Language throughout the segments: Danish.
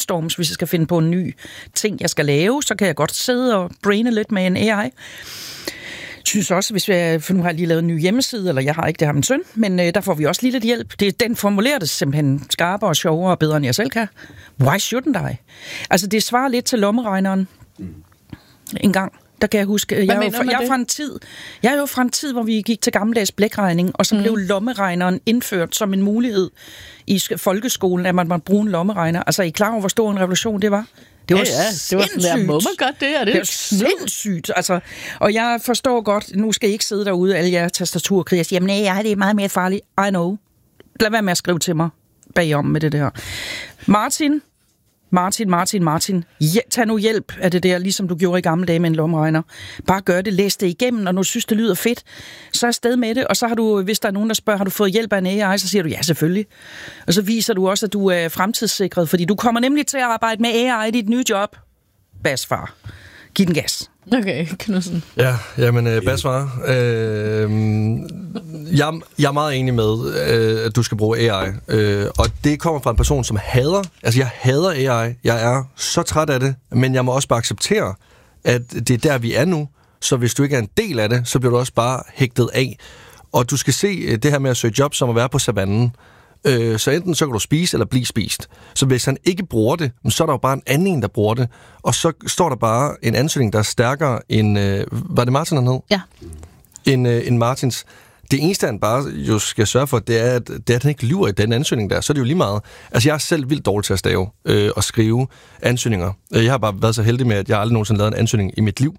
brainstorms, hvis jeg skal finde på en ny ting, jeg skal lave, så kan jeg godt sidde og braine lidt med en AI. Synes også, hvis for nu har jeg lige lavet en ny hjemmeside, eller jeg har ikke, det har min søn, men der får vi også lige lidt hjælp. Den formulerer det simpelthen skarpere og sjovere og bedre, end jeg selv kan. Why shouldn't I? Altså, det svarer lidt til lommeregneren en gang. Der kan jeg huske, jeg er jo fra en tid, hvor vi gik til gammeldags blækregning, og så blev lommeregneren indført som en mulighed i folkeskolen, at man måtte bruge en lommeregner. Altså, er I klar over, hvor stor en revolution det var? Det var sindssygt. Det var sådan der, må man godt det? Det var sindssygt. Altså, og jeg forstår godt, nu skal I ikke sidde derude, alle jer tastaturkriger, og sige, jamen nej, det er meget mere farligt. I know. Lad være med at skrive til mig bagom med det der. Martin. Tag nu hjælp af det der, ligesom du gjorde i gamle dage med en lommeregner. Bare gør det, læs det igennem, og når du synes, det lyder fedt, så er sted med det. Og så har du, hvis der er nogen, der spørger, har du fået hjælp af en AI, så siger du, ja, selvfølgelig. Og så viser du også, at du er fremtidssikret, fordi du kommer nemlig til at arbejde med AI i dit nye job. Basfar. Giv den gas. Okay, Knudsen. Ja, jamen, Basfar. Jeg er meget enig med, at du skal bruge AI. Og det kommer fra en person, som hader... Altså, jeg hader AI. Jeg er så træt af det. Men jeg må også bare acceptere, at det er der, vi er nu. Så hvis du ikke er en del af det, så bliver du også bare hægtet af. Og du skal se det her med at søge job, som at være på savannen. Så enten så kan du spise eller blive spist. Så hvis han ikke bruger det, så er der jo bare en anden, der bruger det. Og så står der bare en ansøgning, der er stærkere end... var det Martin, han hed? Ja. End Martins. Det eneste, han bare jo skal sørge for, det er, at han ikke lyver i den ansøgning der. Så er det jo lige meget. Altså, jeg er selv vildt dårlig til at stave og skrive ansøgninger. Jeg har bare været så heldig med, at jeg aldrig nogensinde lavet en ansøgning i mit liv.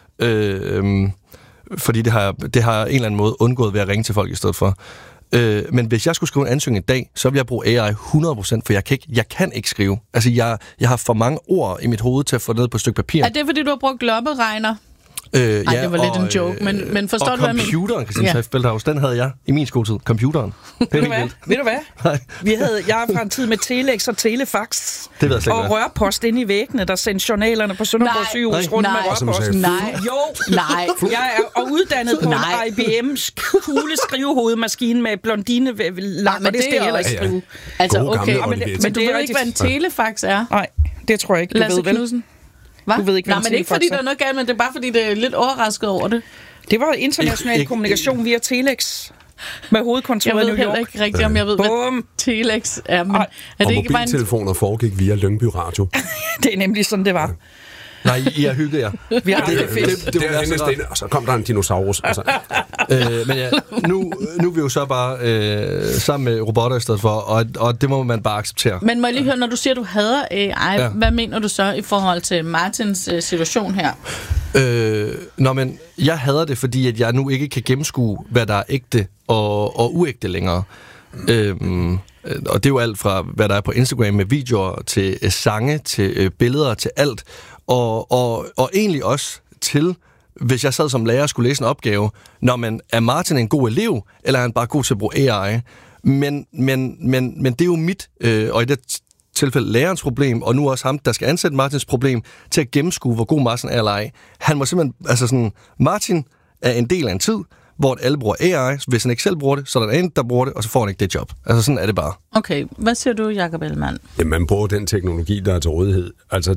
Fordi det har jeg en eller anden måde undgået ved at ringe til folk i stedet for. Men hvis jeg skulle skrive en ansøgning i dag, så vil jeg bruge AI 100%, for jeg kan ikke skrive. Altså, jeg har for mange ord i mit hoved til at få ned på et stykke papir. Er det, fordi du har brugt lommeregner? Nej, det var lidt en joke, men forstår du, hvad jeg mener? Og computeren, Christine Schaff Feldhaus, den havde jeg i min skoletid. Computeren. Ved du hvad? Jeg er fra en tid med telex og telefax. Det ved jeg slet ikke. Og rørpost inde i væggene, der sendte journalerne på Sønderborg sygehus rundt med rørposten. Nej. Jeg er uddannet på en IBM's kugle skrivehovedmaskine med blondine lak, og det skal jeg heller ikke skrive. Altså, okay, men du ved ikke, hvad en telefax er? Nej, det tror jeg ikke, du ved vel. Hva? Du ved ikke, nej, men det er ikke, fordi der er noget galt, men det er bare, fordi det er lidt overrasket over det. Det var international kommunikation via telex med hovedkontoret i New York. Jeg ved heller ikke rigtigt, om jeg ved, hvad telex er. Men er det og ikke mobiltelefoner foregik via Lyngby Radio. Det er nemlig sådan, det var. Nej, I har hygget jer. Vi har det fedt. Det var stille, og så kom der en dinosaurus. Men ja, nu er vi jo så bare sammen med robotter i stedet for, og det må man bare acceptere. Men må jeg lige høre, når du siger, du hader AI, hvad mener du så i forhold til Martins situation her? Men jeg hader det, fordi at jeg nu ikke kan gennemskue, hvad der er ægte og uægte længere. Og det er jo alt fra, hvad der er på Instagram med videoer, til sange, til billeder, til alt. Og egentlig også til, hvis jeg sad som lærer og skulle læse en opgave, er Martin en god elev, eller er han bare god til at bruge AI? Men det er jo mit, og i det tilfælde lærerens problem, og nu også ham, der skal ansætte Martins problem, til at gennemskue, hvor god Martin er eller ej. Han må simpelthen, Martin er en del af en tid, hvor alle bruger AI. Hvis han ikke selv bruger det, så er der en, der bruger det, og så får han ikke det job. Altså sådan er det bare. Okay, hvad siger du, Jakob Ellemann? Jamen, man bruger den teknologi, der er til rådighed. Altså,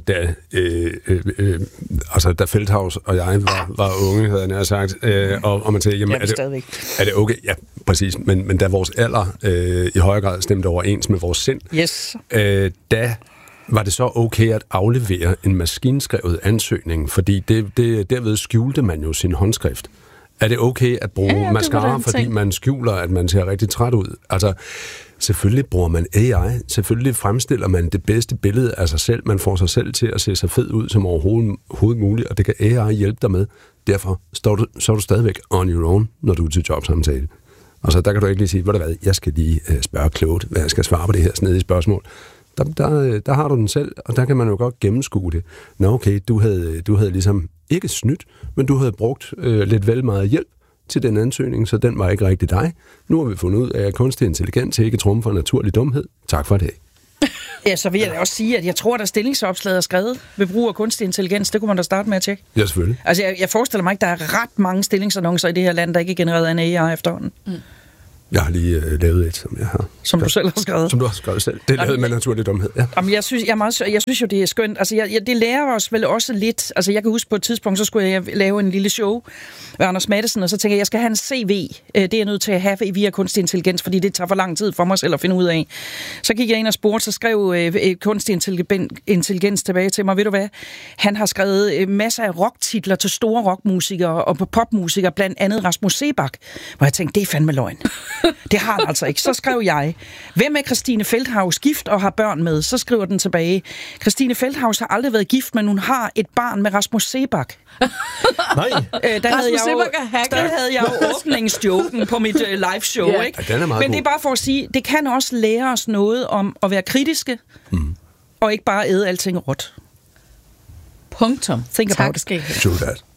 da Feldhaus og jeg var unge, havde jeg nær sagt, og man sagde, jamen, er det okay? Ja, præcis. Men da vores alder i højere grad stemte overens med vores sind, yes. Da var det så okay at aflevere en maskinskrevet ansøgning, fordi derved skjulte man jo sin håndskrift. Er det okay at bruge mascara, fordi man skjuler, at man ser rigtig træt ud? Altså, selvfølgelig bruger man AI. Selvfølgelig fremstiller man det bedste billede af sig selv. Man får sig selv til at se så fed ud som overhovedet muligt, og det kan AI hjælpe dig med. Derfor så er du stadigvæk on your own, når du er til jobsamtale. Og så der kan du ikke lige sige, jeg skal lige spørge klogt, hvad jeg skal svare på det her snedige spørgsmål. Der har du den selv, og der kan man jo godt gennemskue det. Nå okay, du havde ligesom ikke snydt, men du havde brugt lidt vel meget hjælp til den ansøgning, så den var ikke rigtig dig. Nu har vi fundet ud af, at kunstig intelligens ikke trumfer naturlig dumhed. Tak for det. Ja, så vil jeg da også sige, at jeg tror, at der stillingsopslaget er skrevet ved brug af kunstig intelligens. Det kunne man da starte med at tjekke. Ja, selvfølgelig. Altså, jeg forestiller mig ikke, der er ret mange stillingsannoncer i det her land, der ikke er genereret af en AI efterhånden. Jeg har lige lavet et, som jeg har... Som du selv har skrevet. Som du har skrevet selv. Det er lavet med naturlig dumhed, ja. Jamen, jeg synes jo, det er skønt. Altså, det lærer os vel også lidt. Altså, jeg kan huske på et tidspunkt, så skulle jeg lave en lille show med Anders Matthesen, og så tænkte jeg skal have en CV. Det er jeg nødt til at have via kunstig intelligens, fordi det tager for lang tid for mig selv at finde ud af. Så gik jeg ind og spurgte, så skrev kunstig intelligens tilbage til mig. Ved du hvad? Han har skrevet masser af rocktitler til store rockmusikere og popmusikere, blandt andet Rasmus Seebach. Hvor jeg tænkte, det er fandme løgn. Det har han altså ikke. Så skrev jeg, hvem er Christine Feldhaus gift og har børn med? Så skriver den tilbage, Christine Feldhaus har aldrig været gift, men hun har et barn med Rasmus Seebach. Nej. Der havde jeg jo åbningsjoken på mit live show, ja. ikke? Ja, men det er bare for at sige, det kan også lære os noget om at være kritiske, og ikke bare æde alting råt. Punktum. Think about it. Tak skal I have. True that.